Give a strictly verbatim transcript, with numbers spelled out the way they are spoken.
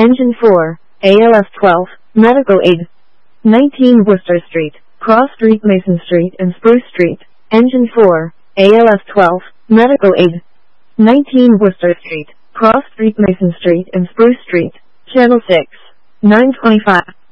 Engine four, A L F twelve, Medical Aid. nineteen Worcester Street, Cross Street, Mason Street and Spruce Street. Engine four, A L F twelve, Medical Aid. nineteen Worcester Street, Cross Street, Mason Street and Spruce Street. Channel six, nine twenty-five.